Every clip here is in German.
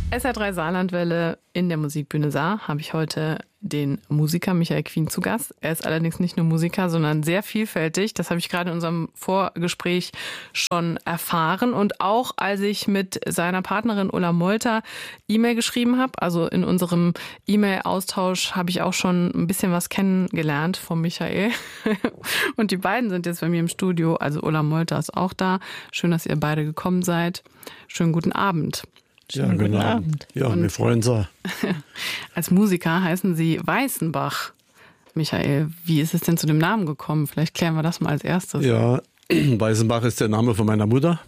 SR3 Saarlandwelle in der Musikbühne Saar habe ich heute den Musiker Michael Quien zu Gast. Er ist allerdings nicht nur Musiker, sondern sehr vielfältig. Das habe ich gerade in unserem Vorgespräch schon erfahren. Und auch als ich mit seiner Partnerin Ulla Molter E-Mail geschrieben habe, also in unserem E-Mail-Austausch habe ich auch schon ein bisschen was kennengelernt von Michael. Und die beiden sind jetzt bei mir im Studio. Also Ulla Molter ist auch da. Schön, dass ihr beide gekommen seid. Schönen guten Abend. Ja, guten Abend. Ja, und wir freuen uns. Als Musiker heißen Sie Weißenbach. Michael, wie ist es denn zu dem Namen gekommen? Vielleicht klären wir das mal als erstes. Ja, Weißenbach ist der Name von meiner Mutter,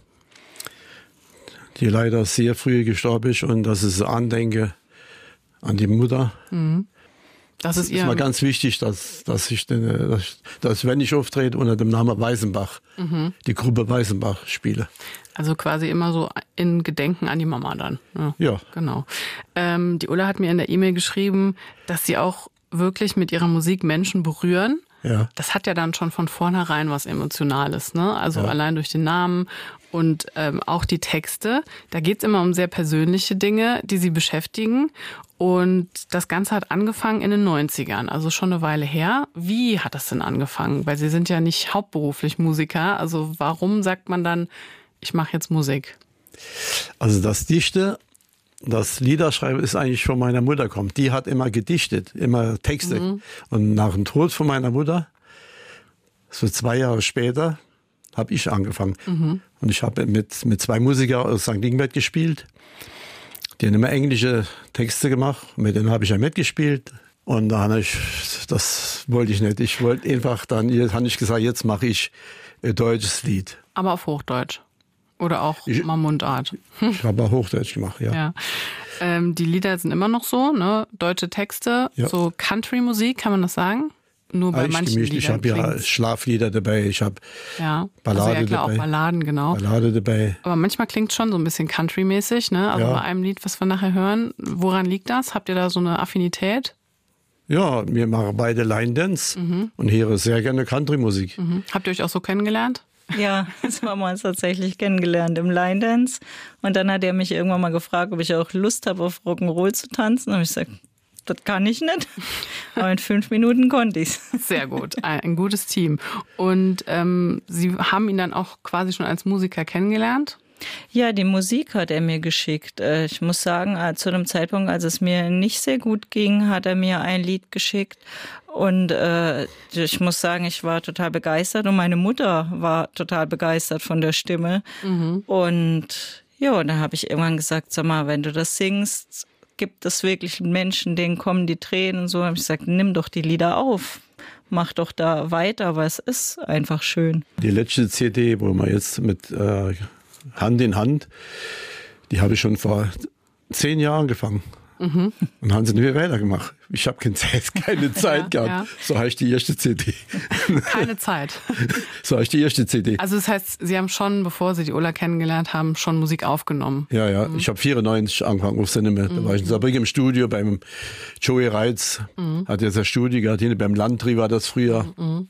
die leider sehr früh gestorben ist. Und das ist ein Andenken an die Mutter. Mhm. Das ist mal ganz wichtig, dass wenn ich auftrete, unter dem Namen Weißenbach, die Gruppe Weißenbach spiele. Also quasi immer so in Gedenken an die Mama dann. Ja. Genau. Die Ulla hat mir in der E-Mail geschrieben, dass sie auch wirklich mit ihrer Musik Menschen berühren. Ja. Das hat ja dann schon von vornherein was Emotionales, ne? Also allein durch den Namen und auch die Texte. Da geht's immer um sehr persönliche Dinge, die sie beschäftigen. Und das Ganze hat angefangen in den 90ern, also schon eine Weile her. Wie hat das denn angefangen? Weil Sie sind ja nicht hauptberuflich Musiker. Also warum sagt man dann, ich mache jetzt Musik? Also das Dichte, das Liederschreiben ist eigentlich von meiner Mutter kommt. Die hat immer gedichtet, immer Texte. Mhm. Und nach dem Tod von meiner Mutter, so 2 Jahre später, habe ich angefangen. Mhm. Und ich habe mit 2 Musikern aus St. Ingbert gespielt. Die haben immer englische Texte gemacht. Mit denen habe ich ja mitgespielt. Und da das wollte ich nicht. Ich wollte einfach habe ich gesagt, jetzt mache ich ein deutsches Lied. Aber auf Hochdeutsch? Oder auch mal Mundart? Ich habe auch Hochdeutsch gemacht, ja. Die Lieder sind immer noch so, ne? Deutsche Texte, so Country-Musik, kann man das sagen? Nur bei manchen Liedern. Ich habe ja Schlaflieder dabei, ich habe Ballade dabei. Auch Balladen, genau. Ballade dabei. Aber manchmal klingt es schon so ein bisschen Country-mäßig, ne? Also bei einem Lied, was wir nachher hören. Woran liegt das? Habt ihr da so eine Affinität? Ja, wir machen beide Line Dance und hören sehr gerne Country-Musik. Mhm. Habt ihr euch auch so kennengelernt? Ja, das haben wir uns tatsächlich kennengelernt im Line Dance. Und dann hat er mich irgendwann mal gefragt, ob ich auch Lust habe, auf Rock'n'Roll zu tanzen. Und ich gesagt, das kann ich nicht. Aber in 5 Minuten konnte ich es. Sehr gut, ein gutes Team. Und Sie haben ihn dann auch quasi schon als Musiker kennengelernt? Ja, die Musik hat er mir geschickt. Ich muss sagen, zu einem Zeitpunkt, als es mir nicht sehr gut ging, hat er mir ein Lied geschickt. Und ich muss sagen, ich war total begeistert. Und meine Mutter war total begeistert von der Stimme. Mhm. Und ja, dann habe ich irgendwann gesagt, sag mal, wenn du das singst, gibt es wirklich Menschen, denen kommen die Tränen und so. Habe ich gesagt, nimm doch die Lieder auf. Mach doch da weiter, weil es ist einfach schön. Die letzte CD, wo wir jetzt mit Hand in Hand, die habe ich schon vor 10 Jahren angefangen. Mhm. Und haben sie nicht mehr weitergemacht. Ich habe keine Zeit gehabt. Ja. So heißt die erste CD. Keine Zeit. So heißt die erste CD. Also das heißt, Sie haben schon, bevor Sie die Ulla kennengelernt haben, schon Musik aufgenommen? Ja. Mhm. Ich habe 94 angefangen aufzunehmen. Da war ich in Saarbrücken im Studio beim Joey Reitz. Hat jetzt ein Studio gehabt. Beim Landry war das früher. Mhm.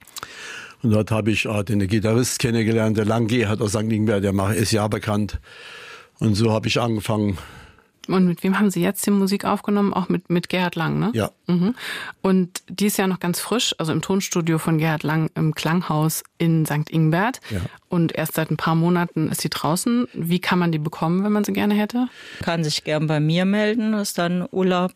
Und dort habe ich den Gitarrist kennengelernt, der Lange hat aus St. Ingbert, der ist ja bekannt. Und so habe ich angefangen. Und mit wem haben Sie jetzt die Musik aufgenommen? Auch mit Gerhard Lang, ne? Ja. Mhm. Und die ist ja noch ganz frisch, also im Tonstudio von Gerhard Lang im Klanghaus in St. Ingbert. Ja. Und erst seit ein paar Monaten ist sie draußen. Wie kann man die bekommen, wenn man sie gerne hätte? Kann sich gern bei mir melden. Das ist dann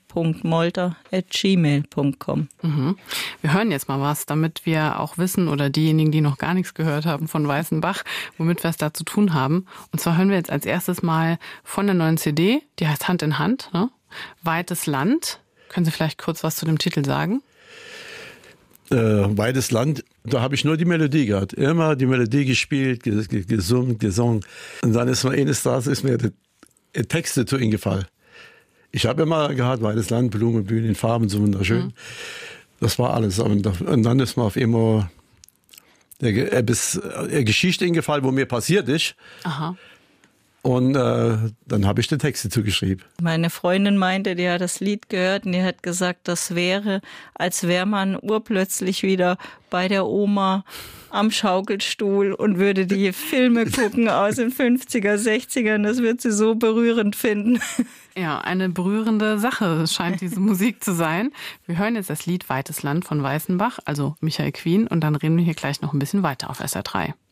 ulla.molter@gmail.com. Mhm. Wir hören jetzt mal was, damit wir auch wissen, oder diejenigen, die noch gar nichts gehört haben von Weißenbach, womit wir es da zu tun haben. Und zwar hören wir jetzt als erstes mal von der neuen CD, die heißt Hand in Hand, ne? Weites Land. Können Sie vielleicht kurz was zu dem Titel sagen? Weites Land, da habe ich nur die Melodie gehabt. Immer die Melodie gespielt, gesungen. Und dann ist mir eines Tages die Texte zu ihm gefallen. Ich habe immer gehabt, weites Land, Blumen, Bühnen, Farben, so wunderschön. Mhm. Das war alles. Und dann ist mir auf immer eine Geschichte eingefallen, wo mir passiert ist. Aha. Und dann habe ich die Texte zugeschrieben. Meine Freundin meinte, die hat das Lied gehört und die hat gesagt, das wäre, als wäre man urplötzlich wieder bei der Oma am Schaukelstuhl und würde die Filme gucken aus den 50er, 60ern. Das wird sie so berührend finden. Ja, eine berührende Sache scheint diese Musik zu sein. Wir hören jetzt das Lied Weites Land von Weißenbach, also Michael Quien, und dann reden wir hier gleich noch ein bisschen weiter auf SR3.